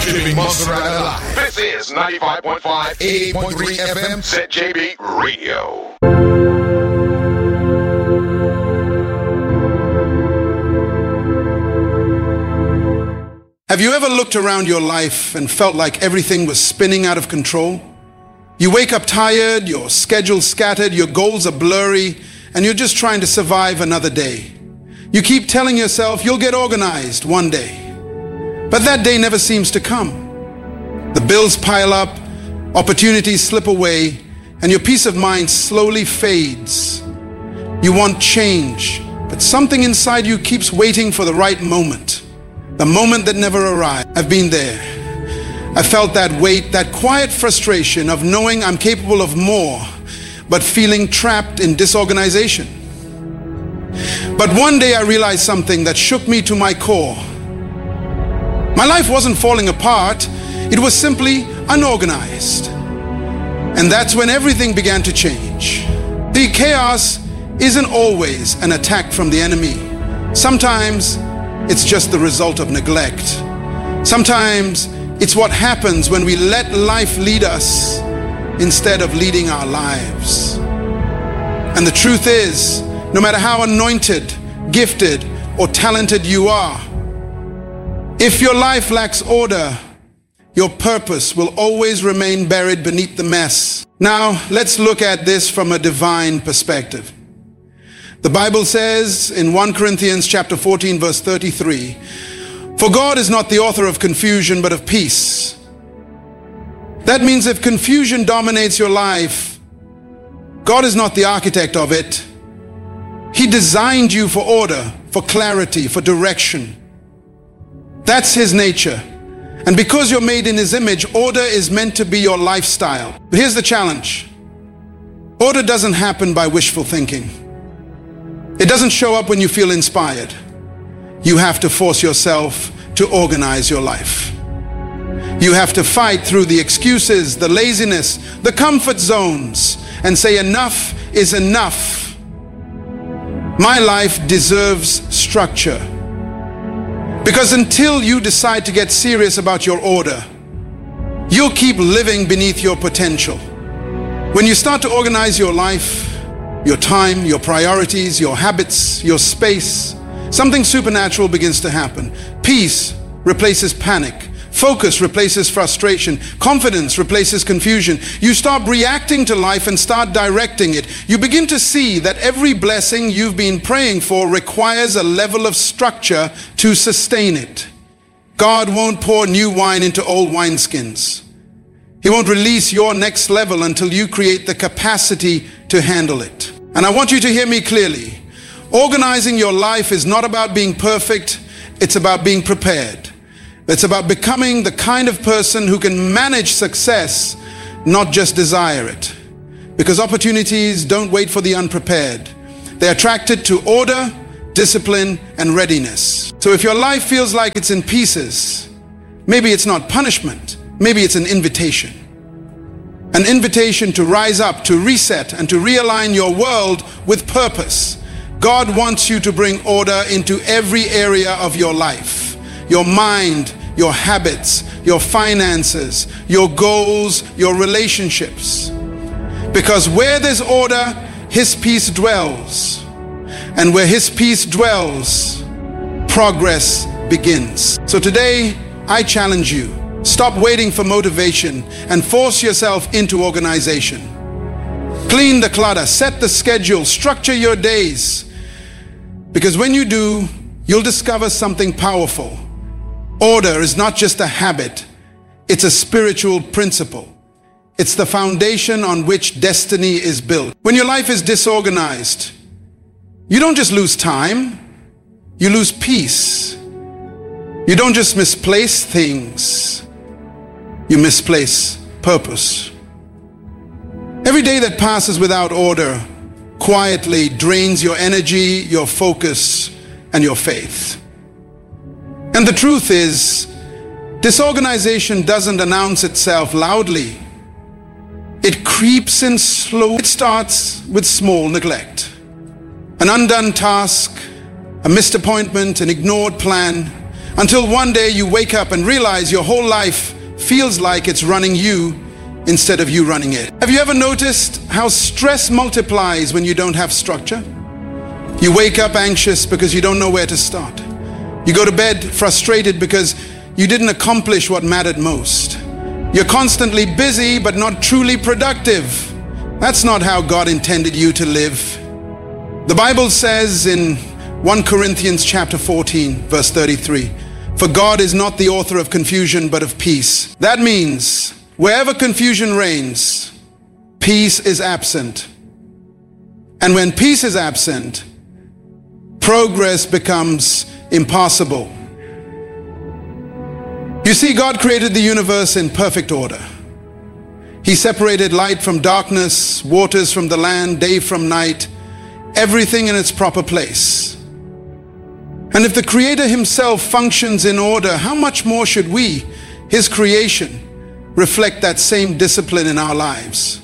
Keeping Montserrat alive. This is 95.5, 88.3 FM. ZJB Radio. Have you ever looked around your life and felt like everything was spinning out of control? You wake up tired, your schedule's scattered, your goals are blurry, and you're just trying to survive another day. You keep telling yourself you'll get organized one day. But that day never seems to come. The bills pile up, opportunities slip away, and your peace of mind slowly fades. You want change, but something inside you keeps waiting for the right moment. The moment that never arrived. I've been there. I felt that weight, that quiet frustration of knowing I'm capable of more, but feeling trapped in disorganization. But one day I realized something that shook me to my core. My life wasn't falling apart, it was simply unorganized. And that's when everything began to change. The chaos isn't always an attack from the enemy. Sometimes it's just the result of neglect. Sometimes it's what happens when we let life lead us instead of leading our lives. And the truth is, no matter how anointed, gifted, or talented you are, if your life lacks order, your purpose will always remain buried beneath the mess. Now, let's look at this from a divine perspective. The Bible says in 1 Corinthians chapter 14, verse 33, "For God is not the author of confusion, but of peace." That means if confusion dominates your life, God is not the architect of it. He designed you for order, for clarity, for direction. That's His nature. And because you're made in His image, order is meant to be your lifestyle. But here's the challenge. Order doesn't happen by wishful thinking. It doesn't show up when you feel inspired. You have to force yourself to organize your life. You have to fight through the excuses, the laziness, the comfort zones, and say enough is enough. My life deserves structure. Because until you decide to get serious about your order, you'll keep living beneath your potential. When you start to organize your life, your time, your priorities, your habits, your space, something supernatural begins to happen. Peace replaces panic. Focus replaces frustration. Confidence replaces confusion. You stop reacting to life and start directing it. You begin to see that every blessing you've been praying for requires a level of structure to sustain it. God won't pour new wine into old wineskins. He won't release your next level until you create the capacity to handle it. And I want you to hear me clearly. Organizing your life is not about being perfect. It's about being prepared. It's about becoming the kind of person who can manage success, not just desire it. Because opportunities don't wait for the unprepared. They're attracted to order, discipline, and readiness. So if your life feels like it's in pieces, maybe it's not punishment, maybe it's an invitation. An invitation to rise up, to reset, and to realign your world with purpose. God wants you to bring order into every area of your life. Your mind, your habits, your finances, your goals, your relationships. Because where there's order, His peace dwells. And where His peace dwells, progress begins. So today, I challenge you. Stop waiting for motivation and force yourself into organization. Clean the clutter, set the schedule, structure your days. Because when you do, you'll discover something powerful. Order is not just a habit, it's a spiritual principle. It's the foundation on which destiny is built. When your life is disorganized, you don't just lose time, you lose peace. You don't just misplace things, you misplace purpose. Every day that passes without order quietly drains your energy, your focus, and your faith. And the truth is, disorganization doesn't announce itself loudly. It creeps in slow. It starts with small neglect. An undone task, a missed appointment, an ignored plan, Until one day you wake up and realize your whole life feels like it's running you instead of you running it. Have you ever noticed how stress multiplies when you don't have structure? You wake up anxious because you don't know where to start. You go to bed frustrated because you didn't accomplish what mattered most. You're constantly busy but not truly productive. That's not how God intended you to live. The Bible says in 1 Corinthians chapter 14, verse 33, "For God is not the author of confusion, but of peace." That means wherever confusion reigns, peace is absent. And when peace is absent, progress becomes impossible. You see, God created the universe in perfect order. He separated light from darkness, waters from the land, day from night, everything in its proper place. And if the Creator himself functions in order, how much more should we, his creation, reflect that same discipline in our lives?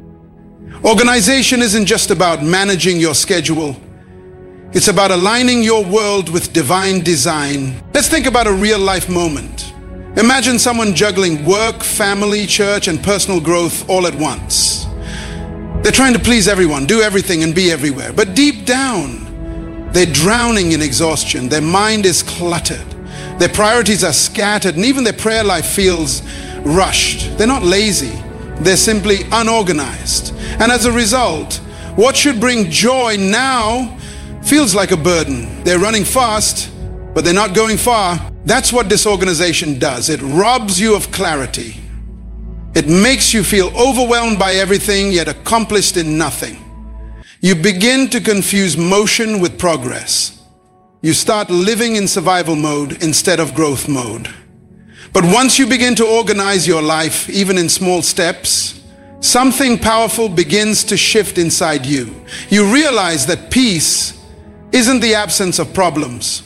Organization isn't just about managing your schedule. It's about aligning your world with divine design. Let's think about a real life moment. Imagine someone juggling work, family, church, and personal growth all at once. They're trying to please everyone, do everything, and be everywhere. But deep down, they're drowning in exhaustion. Their mind is cluttered. Their priorities are scattered, and even their prayer life feels rushed. They're not lazy. They're simply unorganized. And as a result, what should bring joy now feels like a burden. They're running fast, but they're not going far. That's what disorganization does. It robs you of clarity. It makes you feel overwhelmed by everything, yet accomplished in nothing. You begin to confuse motion with progress. You start living in survival mode instead of growth mode. But once you begin to organize your life, even in small steps, something powerful begins to shift inside you. You realize that peace isn't the absence of problems.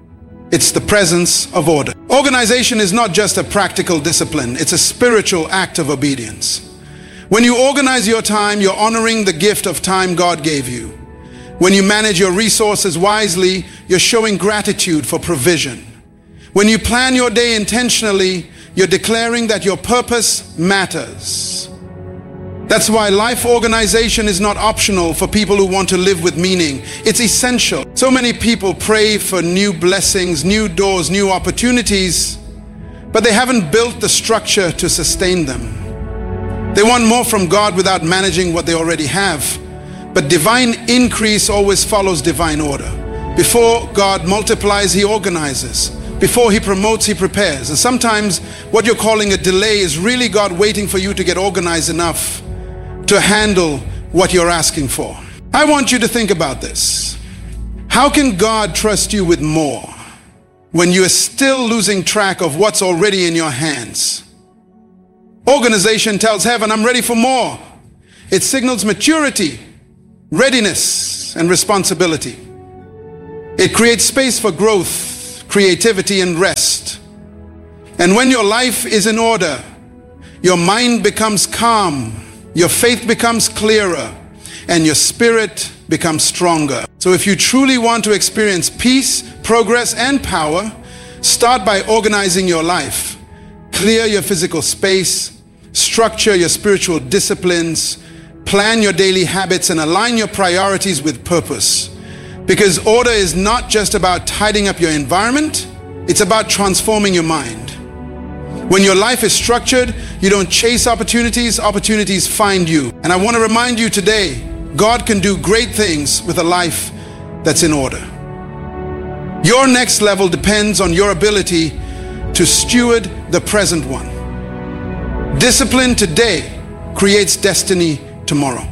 It's the presence of order. Organization is not just a practical discipline. It's a spiritual act of obedience. When you organize your time, you're honoring the gift of time God gave you. When you manage your resources wisely, you're showing gratitude for provision. When you plan your day intentionally, you're declaring that your purpose matters. That's why life organization is not optional for people who want to live with meaning. It's essential. So many people pray for new blessings, new doors, new opportunities, but they haven't built the structure to sustain them. They want more from God without managing what they already have. But divine increase always follows divine order. Before God multiplies, he organizes. Before he promotes, he prepares. And sometimes what you're calling a delay is really God waiting for you to get organized enough to handle what you're asking for. I want you to think about this. How can God trust you with more when you are still losing track of what's already in your hands? Organization tells heaven, I'm ready for more. It signals maturity, readiness, and responsibility. It creates space for growth, creativity, and rest. And when your life is in order, your mind becomes calm, your faith becomes clearer, and your spirit becomes stronger. So if you truly want to experience peace, progress, and power, start by organizing your life. Clear your physical space, structure your spiritual disciplines, plan your daily habits, and align your priorities with purpose. Because order is not just about tidying up your environment, it's about transforming your mind. When your life is structured, you don't chase opportunities, opportunities find you. And I want to remind you today, God can do great things with a life that's in order. Your next level depends on your ability to steward the present one. Discipline today creates destiny tomorrow.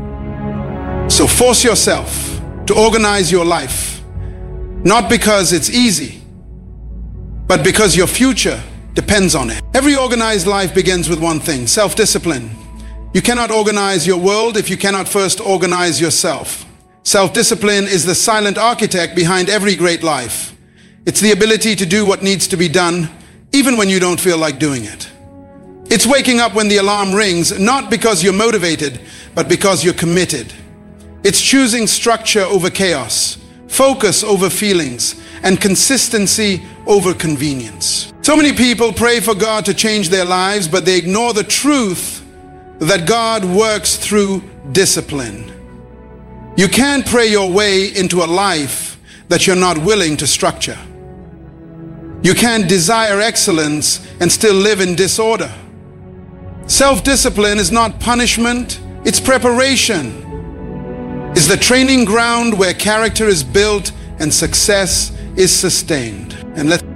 So force yourself to organize your life, not because it's easy, but because your future depends on it. Every organized life begins with one thing: self-discipline. You cannot organize your world if you cannot first organize yourself. Self-discipline is the silent architect behind every great life. It's the ability to do what needs to be done, even when you don't feel like doing it. It's waking up when the alarm rings, not because you're motivated, but because you're committed. It's choosing structure over chaos, focus over feelings, and consistency over convenience. So many people pray for God to change their lives, but they ignore the truth that God works through discipline. You can't pray your way into a life that you're not willing to structure. You can't desire excellence and still live in disorder. Self-discipline is not punishment, it's preparation. It's the training ground where character is built and success is sustained. And let's